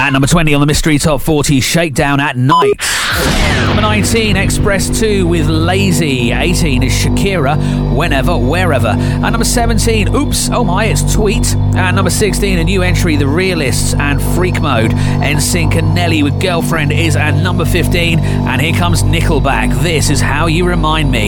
At number 20 on the Mystery Top 40, Shakedown at Night. Number 19, Express 2 with Lazy. 18 is Shakira, Whenever, Wherever. At number 17, Oops, Oh My, it's Tweet. At number 16, a new entry, The Realists and Freak Mode. NSYNC and Nelly with Girlfriend is at number 15. And here comes Nickelback. This is How You Remind Me.